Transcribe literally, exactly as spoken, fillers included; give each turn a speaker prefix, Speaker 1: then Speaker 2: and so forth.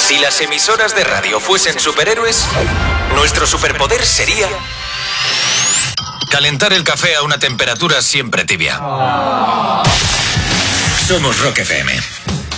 Speaker 1: Si las emisoras de radio fuesen superhéroes, nuestro superpoder sería calentar el café a una temperatura siempre tibia. Somos Rock F M.